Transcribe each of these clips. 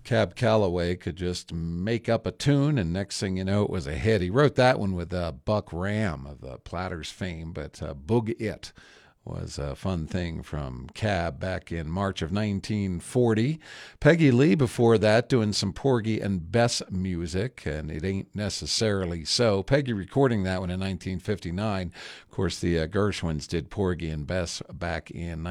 Cab Calloway could just make up a tune, and next thing you know, it was a hit. He wrote that one with Buck Ram of Platters fame, but Boog It was a fun thing from Cab back in March of 1940. Peggy Lee before that doing some Porgy and Bess music, and It Ain't Necessarily So. Peggy recording that one in 1959. Of course, the Gershwins did Porgy and Bess back in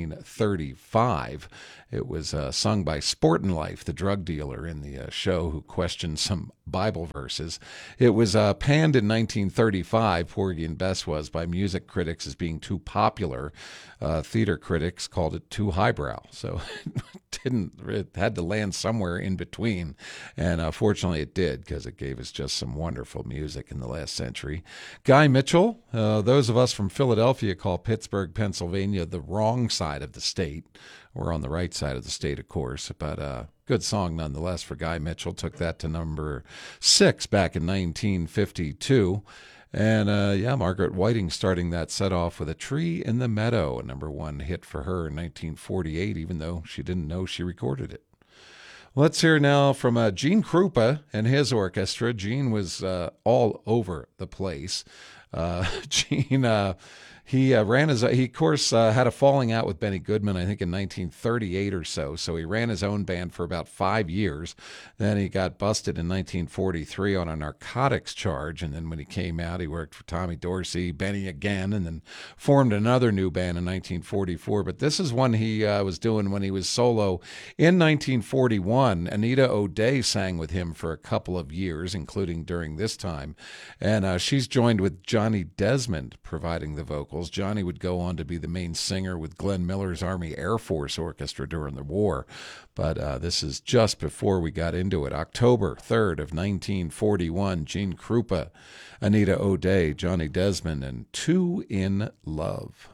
1935. It was sung by Sportin' Life, the drug dealer in the show who questioned some Bible verses. It was panned in 1935, Porgy and Bess was, by music critics as being too popular. Theater critics called it too highbrow. So it had to land somewhere in between. And fortunately it did, because it gave us just some wonderful music in the last century. Guy Mitchell, those of us from Philadelphia call Pittsburgh, Pennsylvania the wrong side of the state. We're on the right side of the state, of course, but good song nonetheless for Guy Mitchell. Took that to number 6 back in 1952. And Margaret Whiting starting that set off with A Tree in the Meadow, a number 1 hit for her in 1948, even though she didn't know she recorded it. Let's hear now from Gene Krupa and his orchestra. Gene was all over the place. Gene, he of course, had a falling out with Benny Goodman, I think in 1938 or so. So he ran his own band for about 5 years. Then he got busted in 1943 on a narcotics charge. And then when he came out, he worked for Tommy Dorsey, Benny again, and then formed another new band in 1944. But this is one he was doing when he was solo in 1941. Anita O'Day sang with him for a couple of years, including during this time. And she's joined with Johnny Desmond providing the vocals. Johnny would go on to be the main singer with Glenn Miller's Army Air Force Orchestra during the war. But this is just before we got into it. October 3rd of 1941, Gene Krupa, Anita O'Day, Johnny Desmond, and Two in Love.